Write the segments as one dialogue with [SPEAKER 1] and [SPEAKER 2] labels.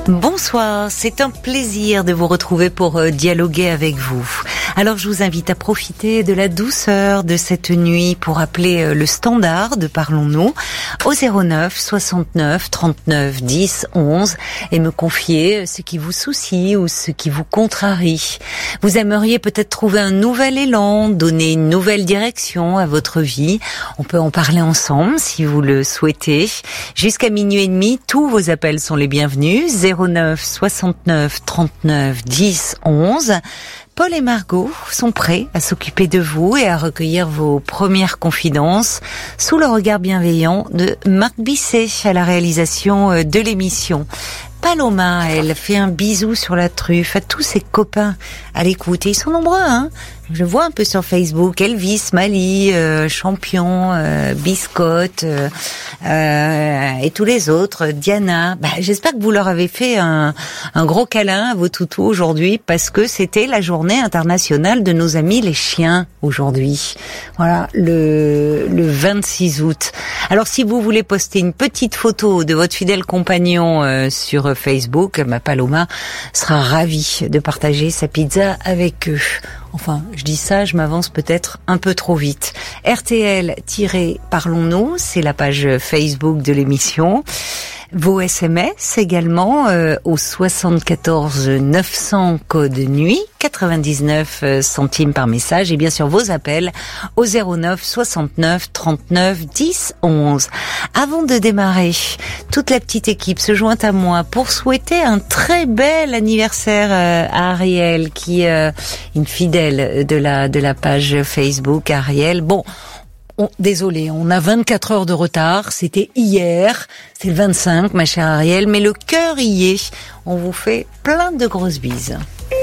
[SPEAKER 1] Bonsoir, c'est un plaisir de vous retrouver pour dialoguer avec vous. Alors je vous invite à profiter de la douceur de cette nuit pour appeler le standard de Parlons-nous au 09 69 39 10 11 et me confier ce qui vous soucie ou ce qui vous contrarie. Vous aimeriez peut-être trouver un nouvel élan, donner une nouvelle direction à votre vie. On peut en parler ensemble si vous le souhaitez. Jusqu'à minuit et demi, tous vos appels sont les bienvenus. 09 69 39 10 11. Paul et Margot sont prêts à s'occuper de vous et à recueillir vos premières confidences sous le regard bienveillant de Marc Bisset à la réalisation de l'émission. Paloma, elle fait un bisou sur la truffe à tous ses copains à l'écoute. Et ils sont nombreux, hein. Je vois un peu sur Facebook, Elvis, Mali, Champion, Biscotte, et tous les autres, Diana. J'espère que vous leur avez fait un gros câlin à vos toutous aujourd'hui parce que c'était la journée internationale de nos amis les chiens aujourd'hui. Voilà, le 26 août. Alors si vous voulez poster une petite photo de votre fidèle compagnon sur Facebook, Paloma sera ravie de partager sa pizza avec eux. Enfin, je dis ça, je m'avance peut-être un peu trop vite. RTL-Parlons-nous, c'est la page Facebook de l'émission. Vos SMS également au 74 900 code nuit, 99 centimes par message et bien sûr vos appels au 09 69 39 10 11. Avant de démarrer, toute la petite équipe se joint à moi pour souhaiter un très bel anniversaire à Ariel qui est une fidèle de la page Facebook. Ariel, bon, désolé, on a 24 heures de retard, c'était hier, c'est le 25, ma chère Ariel, mais le cœur y est. On vous fait plein de grosses bises.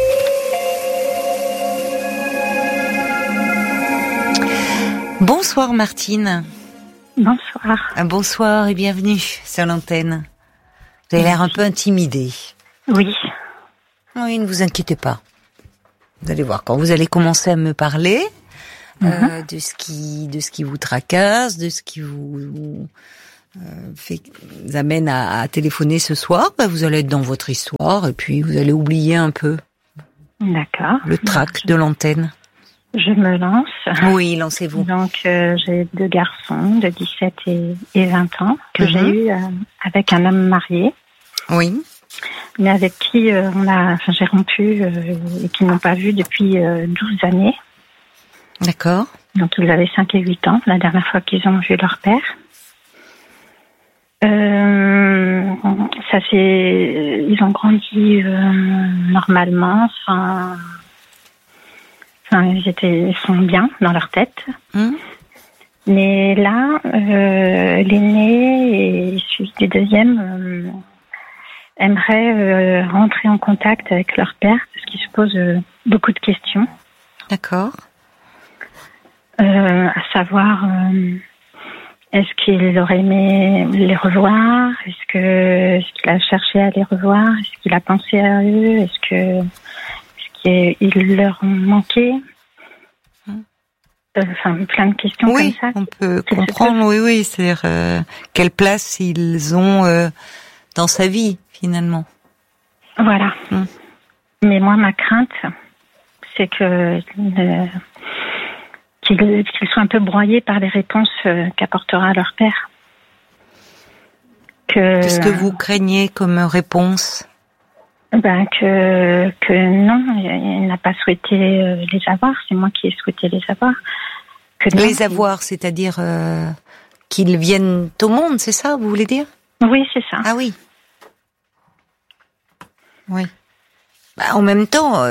[SPEAKER 1] Bonsoir Martine.
[SPEAKER 2] Bonsoir.
[SPEAKER 1] Bonsoir et bienvenue sur l'antenne. Vous avez l'air un peu intimidée.
[SPEAKER 2] Oui.
[SPEAKER 1] Oui, ne vous inquiétez pas. Vous allez voir, quand vous allez commencer à me parler... de ce qui vous tracasse, de ce qui vous amène à téléphoner ce soir, vous allez être dans votre histoire et puis vous allez oublier un peu.
[SPEAKER 2] D'accord.
[SPEAKER 1] Le trac de l'antenne.
[SPEAKER 2] Je me lance.
[SPEAKER 1] Oui, lancez-vous.
[SPEAKER 2] Donc j'ai 2 garçons de 17 et 20 ans que j'ai eu avec un homme marié.
[SPEAKER 1] Oui.
[SPEAKER 2] Mais avec qui j'ai rompu et qui n'ont pas vu depuis 12 années.
[SPEAKER 1] D'accord.
[SPEAKER 2] Donc ils avaient 5 et 8 ans la dernière fois qu'ils ont vu leur père. Ils ont grandi normalement, ils sont bien dans leur tête. Mais là, l'aîné et celui du deuxième aimeraient rentrer en contact avec leur père parce qu'ils se posent beaucoup de questions.
[SPEAKER 1] D'accord.
[SPEAKER 2] À savoir, est-ce qu'il aurait aimé les revoir? Est-ce qu'il a cherché à les revoir? Est-ce qu'il a pensé à eux? Est-ce qu'il leur manquait? Plein de questions comme ça.
[SPEAKER 1] On peut comprendre, oui. C'est-à-dire, quelle place ils ont dans sa vie, finalement.
[SPEAKER 2] Voilà. Mais moi, ma crainte, c'est qu'ils soient un peu broyés par les réponses qu'apportera leur père.
[SPEAKER 1] Qu'est-ce que vous craignez comme réponse?
[SPEAKER 2] Que non, il n'a pas souhaité les avoir. C'est moi qui ai souhaité les avoir.
[SPEAKER 1] Les avoir, c'est-à-dire qu'ils viennent au monde, c'est ça, vous voulez dire?
[SPEAKER 2] Oui, c'est ça.
[SPEAKER 1] Ah oui. Oui. En même temps...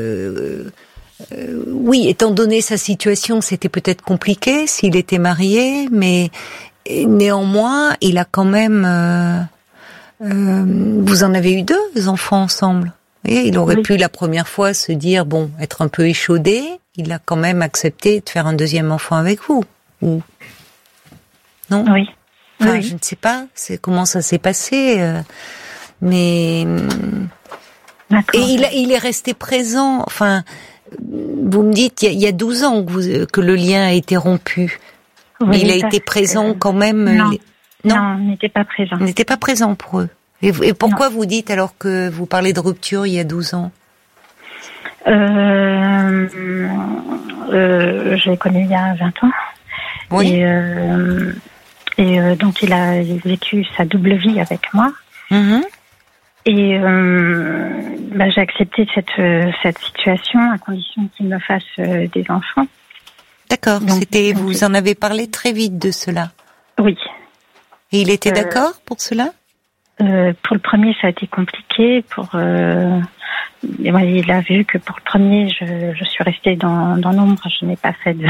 [SPEAKER 1] oui, étant donné sa situation, c'était peut-être compliqué s'il était marié, mais néanmoins, il a quand même... vous en avez eu 2 enfants ensemble. Et il aurait pu la première fois se dire, être un peu échaudé. Il a quand même accepté de faire un deuxième enfant avec vous. Ou... Non?
[SPEAKER 2] Oui.
[SPEAKER 1] Enfin, je ne sais pas comment ça s'est passé, mais... D'accord. Et il est resté présent, enfin... Vous me dites, il y a 12 ans que le lien a été rompu. Oui, mais il a été présent quand même.
[SPEAKER 2] Non, il n'était pas présent.
[SPEAKER 1] Il n'était pas présent pour eux. Et pourquoi vous dites alors que vous parlez de rupture il y a 12 ans?
[SPEAKER 2] Je l'ai connu il y a 20 ans.
[SPEAKER 1] Oui.
[SPEAKER 2] Et donc il a vécu sa double vie avec moi.
[SPEAKER 1] Mm-hmm.
[SPEAKER 2] Et j'ai accepté cette situation à condition qu'il me fasse des enfants.
[SPEAKER 1] D'accord. Vous en avez parlé très vite de cela.
[SPEAKER 2] Oui.
[SPEAKER 1] Et il était d'accord pour cela?
[SPEAKER 2] Pour le premier, ça a été compliqué. Il a vu que pour le premier, je suis restée dans l'ombre. Je n'ai pas fait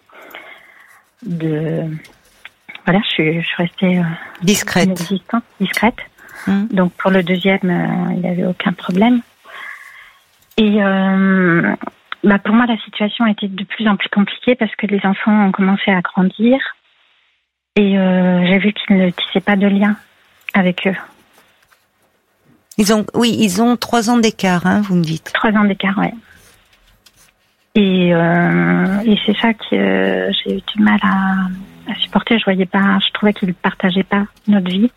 [SPEAKER 2] voilà, je suis restée
[SPEAKER 1] discrète.
[SPEAKER 2] Discrète. Donc pour le deuxième, il n'y avait aucun problème. Et pour moi, la situation a été de plus en plus compliquée parce que les enfants ont commencé à grandir et j'ai vu qu'ils ne tissaient pas de lien avec eux.
[SPEAKER 1] Ils ont 3 ans d'écart, hein, vous me dites.
[SPEAKER 2] 3 ans d'écart, ouais. Et c'est ça que j'ai eu du mal à supporter. Je trouvais qu'ils ne partageaient pas notre vie.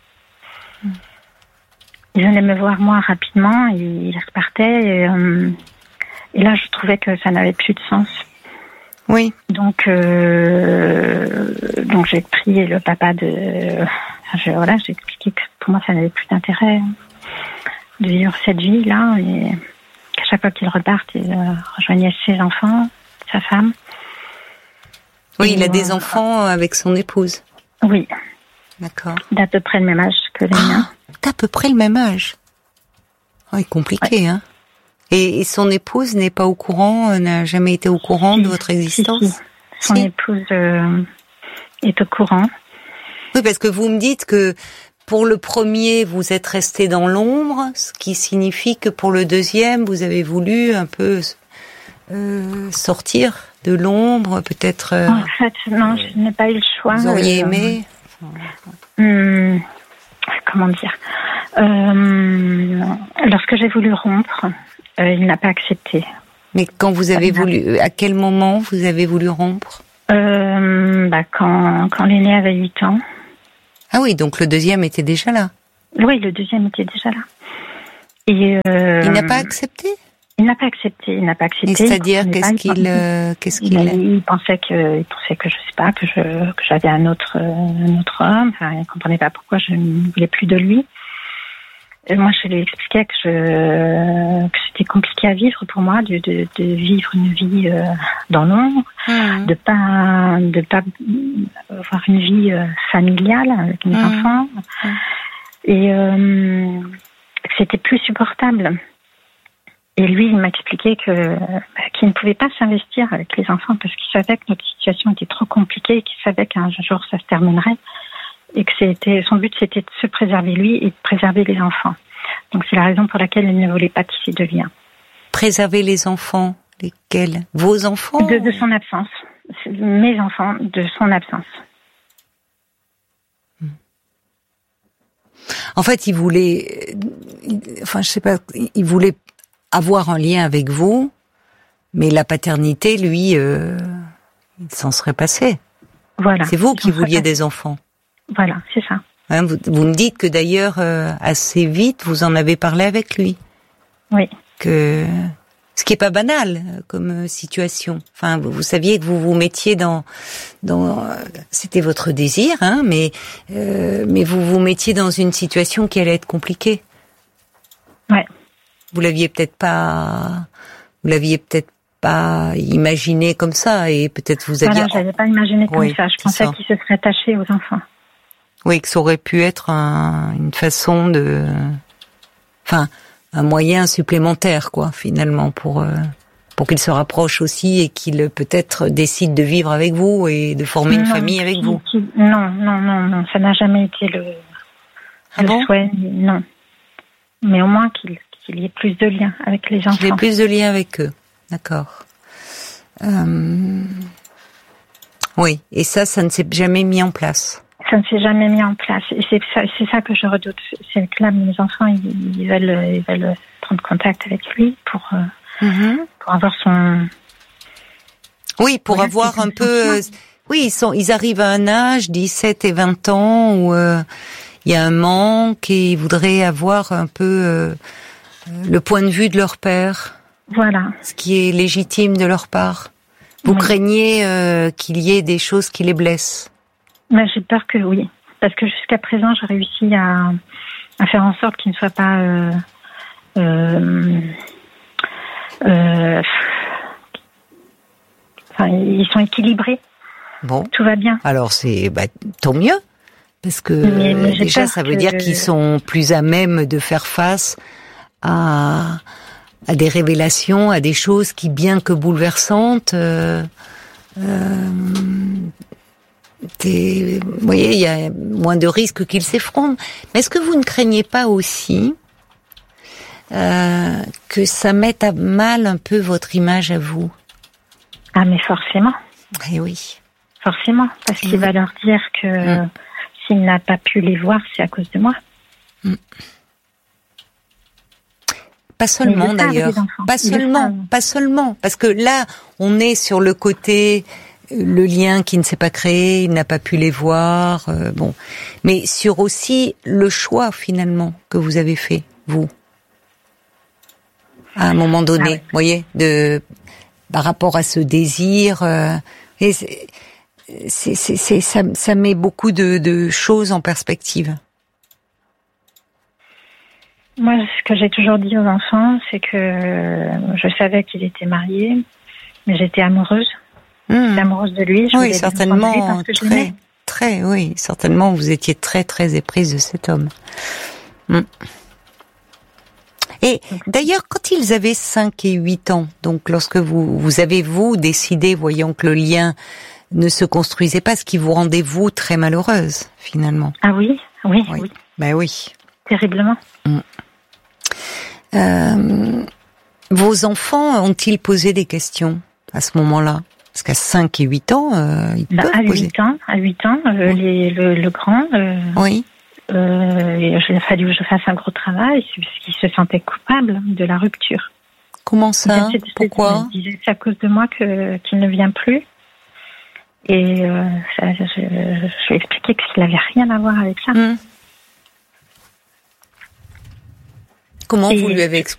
[SPEAKER 2] Ils venaient me voir moi rapidement et ils repartaient. Et là, je trouvais que ça n'avait plus de sens.
[SPEAKER 1] Oui.
[SPEAKER 2] Donc j'ai prié le papa j'ai expliqué que pour moi, ça n'avait plus d'intérêt de vivre cette vie-là. Et qu'à chaque fois qu'il reparte, il rejoignait ses enfants, sa femme.
[SPEAKER 1] Oui, il a des enfants avec son épouse.
[SPEAKER 2] Oui.
[SPEAKER 1] D'accord.
[SPEAKER 2] D'à peu près le même âge que les miens.
[SPEAKER 1] D'à peu près le même âge. Oh, c'est compliqué, ouais. Hein. Et son épouse n'est pas au courant, n'a jamais été au courant de votre existence?
[SPEAKER 2] Si. Son épouse est au courant.
[SPEAKER 1] Oui, parce que vous me dites que pour le premier, vous êtes resté dans l'ombre, ce qui signifie que pour le deuxième, vous avez voulu un peu sortir de l'ombre, peut-être...
[SPEAKER 2] En fait, non, je n'ai pas eu le choix.
[SPEAKER 1] Vous auriez aimé
[SPEAKER 2] comment dire lorsque j'ai voulu rompre, il n'a pas accepté.
[SPEAKER 1] Mais quand vous avez voulu... À quel moment vous avez voulu rompre?
[SPEAKER 2] Quand l'aîné avait 8 ans.
[SPEAKER 1] Ah oui, donc le deuxième était déjà là.
[SPEAKER 2] Oui, le deuxième était déjà là. Et
[SPEAKER 1] il n'a pas accepté?
[SPEAKER 2] Il n'a pas accepté.
[SPEAKER 1] Et c'est-à-dire, qu'est-ce qu'il
[SPEAKER 2] il pensait que je sais pas, que j'avais un autre homme. Enfin, il comprenait pas pourquoi je ne voulais plus de lui. Et moi, je lui expliquais que c'était compliqué à vivre pour moi de vivre une vie dans l'ombre, de pas avoir une vie familiale avec mes enfants, et que c'était plus supportable. Et lui, il m'a expliqué qu'il ne pouvait pas s'investir avec les enfants parce qu'il savait que notre situation était trop compliquée et qu'il savait qu'un jour ça se terminerait et que son but c'était de se préserver lui et de préserver les enfants. Donc c'est la raison pour laquelle il ne voulait pas tisser de lien.
[SPEAKER 1] Préserver les enfants, lesquels? Vos enfants?
[SPEAKER 2] De son absence. Mes enfants, de son absence.
[SPEAKER 1] En fait, il voulait avoir un lien avec vous, mais la paternité, lui, il s'en serait passé.
[SPEAKER 2] Voilà.
[SPEAKER 1] C'est vous qui vouliez des enfants.
[SPEAKER 2] Voilà, c'est ça.
[SPEAKER 1] Hein, vous me dites que d'ailleurs, assez vite, vous en avez parlé avec lui.
[SPEAKER 2] Oui.
[SPEAKER 1] Ce qui est pas banal comme situation. Enfin, vous saviez que vous vous mettiez dans c'était votre désir, hein, mais vous vous mettiez dans une situation qui allait être compliquée.
[SPEAKER 2] Ouais.
[SPEAKER 1] Vous l'aviez peut-être pas imaginé comme ça, et peut-être vous aviez...
[SPEAKER 2] Voilà, je l'avais pas imaginé comme ça. Je pensais qu'il se serait attaché aux enfants.
[SPEAKER 1] Oui, que ça aurait pu être une façon un moyen supplémentaire, quoi, finalement, pour qu'il se rapproche aussi et qu'il peut-être décide de vivre avec vous et de former une famille avec vous.
[SPEAKER 2] Non, ça n'a jamais été le souhait, non. Mais au moins qu'il y ait plus de liens avec les enfants.
[SPEAKER 1] Qu'il y ait plus de liens avec eux, d'accord. Oui, et ça ne s'est jamais mis en place.
[SPEAKER 2] Ça ne s'est jamais mis en place. Et c'est ça que je redoute. C'est que là, mes enfants, ils veulent prendre contact avec lui pour avoir son...
[SPEAKER 1] Oui, pour avoir un peu... Oui, ils arrivent à un âge, 17 et 20 ans, où il y a un manque et ils voudraient avoir un peu le point de vue de leur père.
[SPEAKER 2] Voilà.
[SPEAKER 1] Ce qui est légitime de leur part. Vous craignez qu'il y ait des choses qui les blessent?
[SPEAKER 2] Mais j'ai peur que oui. Parce que jusqu'à présent, j'ai réussi à faire en sorte qu'ils ne soient pas... ils sont équilibrés.
[SPEAKER 1] Bon.
[SPEAKER 2] Tout va bien.
[SPEAKER 1] Alors tant mieux. Parce que déjà, ça veut dire qu'ils sont plus à même de faire face à des révélations, à des choses qui, bien que bouleversantes, vous voyez, il y a moins de risques qu'ils s'effondrent. Mais est-ce que vous ne craignez pas aussi que ça mette à mal un peu votre image à vous?
[SPEAKER 2] Ah, mais forcément.
[SPEAKER 1] Eh oui.
[SPEAKER 2] Forcément, parce qu'il va leur dire que s'il n'a pas pu les voir, c'est à cause de moi.
[SPEAKER 1] Pas seulement d'ailleurs, pas seulement, parce que là, on est sur le côté, le lien qui ne s'est pas créé, il n'a pas pu les voir, mais sur aussi le choix finalement que vous avez fait, vous, à un moment donné, vous voyez, par rapport à ce désir, et ça met beaucoup de choses en perspective.
[SPEAKER 2] Moi, ce que j'ai toujours dit aux enfants, c'est que je savais qu'il était marié, mais j'étais amoureuse. J'étais amoureuse de lui.
[SPEAKER 1] Oui, certainement, oui, certainement, vous étiez très, très éprise de cet homme. Et d'ailleurs, quand ils avaient 5 et 8 ans, donc lorsque vous avez décidé, voyant que le lien ne se construisait pas, ce qui vous rendait, vous, très malheureuse, finalement.
[SPEAKER 2] Ah oui.
[SPEAKER 1] Ben oui.
[SPEAKER 2] Terriblement.
[SPEAKER 1] Vos enfants ont-ils posé des questions à ce moment-là? Parce qu'à 5 et 8 ans, ils peuvent poser.
[SPEAKER 2] À 8 ans, le grand,
[SPEAKER 1] oui.
[SPEAKER 2] Il a fallu que je fasse un gros travail parce qu'il se sentait coupable de la rupture.
[SPEAKER 1] Comment ça? Pourquoi?
[SPEAKER 2] Il disait c'est à cause de moi qu'il ne vient plus. Et je lui ai expliqué qu'il n'avait rien à voir avec ça.
[SPEAKER 1] Comment vous lui avez